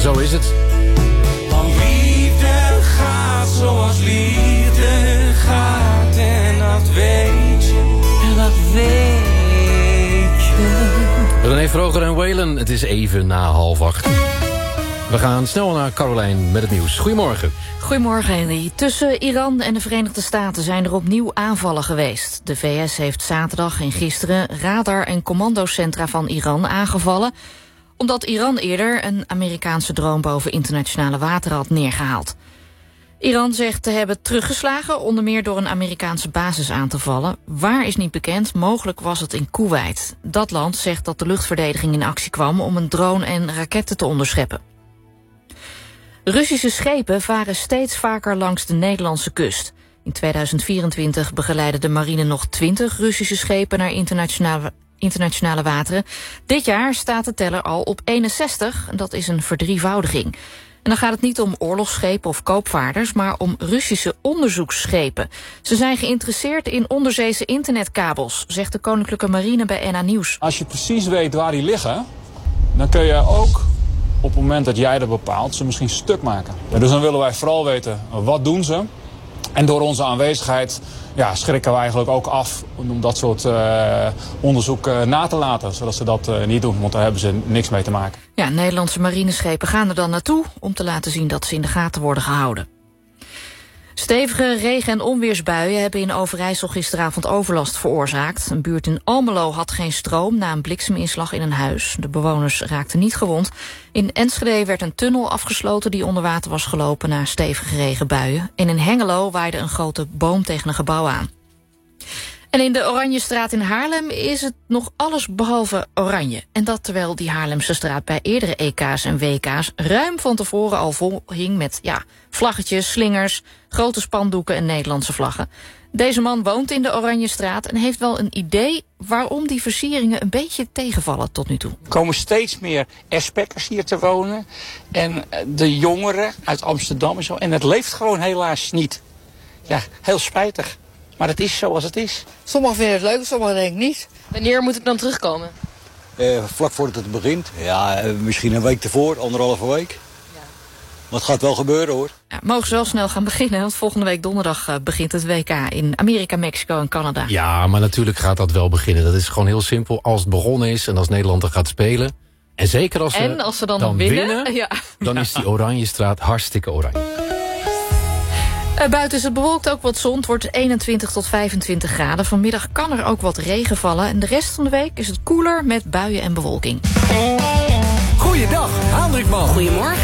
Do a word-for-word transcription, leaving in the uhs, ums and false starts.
zo is het. Want liefde gaat zoals liefde gaat. En dat weet je. En dat weet je. René Vroger en Waylon, het is even na half acht. We gaan snel naar Caroline met het nieuws. Goedemorgen. Goedemorgen, Henry. Tussen Iran en de Verenigde Staten zijn er opnieuw aanvallen geweest. De V S heeft zaterdag en gisteren radar- en commandocentra van Iran aangevallen, omdat Iran eerder een Amerikaanse drone boven internationale wateren had neergehaald. Iran zegt te hebben teruggeslagen, onder meer door een Amerikaanse basis aan te vallen. Waar is niet bekend, mogelijk was het in Koeweit. Dat land zegt dat de luchtverdediging in actie kwam om een drone en raketten te onderscheppen. Russische schepen varen steeds vaker langs de Nederlandse kust. In tweeduizend vierentwintig begeleidde de marine nog twintig Russische schepen naar internationale, internationale wateren. Dit jaar staat de teller al op eenenzestig, en dat is een verdrievoudiging. En dan gaat het niet om oorlogsschepen of koopvaarders, maar om Russische onderzoeksschepen. Ze zijn geïnteresseerd in onderzeese internetkabels, zegt de Koninklijke Marine bij N A Nieuws. Als je precies weet waar die liggen, dan kun je ook op het moment dat jij dat bepaalt, ze misschien stuk maken. Ja, dus dan willen wij vooral weten, wat doen ze? En door onze aanwezigheid ja, schrikken we eigenlijk ook af om dat soort uh, onderzoek uh, na te laten. Zodat ze dat uh, niet doen, want daar hebben ze niks mee te maken. Ja, Nederlandse marineschepen gaan er dan naartoe om te laten zien dat ze in de gaten worden gehouden. Stevige regen- en onweersbuien hebben in Overijssel gisteravond overlast veroorzaakt. Een buurt in Almelo had geen stroom na een blikseminslag in een huis. De bewoners raakten niet gewond. In Enschede werd een tunnel afgesloten die onder water was gelopen na stevige regenbuien. En in Hengelo waaide een grote boom tegen een gebouw aan. En in de Oranjestraat in Haarlem is het nog alles behalve oranje. En dat terwijl die Haarlemse straat bij eerdere E K's en W K's ruim van tevoren al vol hing met ja, vlaggetjes, slingers, grote spandoeken en Nederlandse vlaggen. Deze man woont in de Oranjestraat en heeft wel een idee waarom die versieringen een beetje tegenvallen tot nu toe. Er komen steeds meer S-packers hier te wonen en de jongeren uit Amsterdam en zo. En het leeft gewoon helaas niet. Ja, heel spijtig. Maar het is zoals het is. Sommigen vinden het leuk, sommigen denk ik niet. Wanneer moet het dan terugkomen? Uh, vlak voordat het begint. Ja, uh, misschien een week ervoor, anderhalve week. Ja. Maar het gaat wel gebeuren hoor. Ja, mogen ze wel snel gaan beginnen, want volgende week donderdag uh, begint het W K in Amerika, Mexico en Canada. Ja, maar natuurlijk gaat dat wel beginnen. Dat is gewoon heel simpel. Als het begonnen is en als Nederland er gaat spelen. En zeker als ze, en als ze dan, dan winnen, winnen ja. dan is die Oranjestraat hartstikke oranje. Uh, buiten is het bewolkt, ook wat zon. Het wordt eenentwintig tot vijfentwintig graden. Vanmiddag kan er ook wat regen vallen. En de rest van de week is het koeler met buien en bewolking. Goeiedag, Hendrik man. Goedemorgen.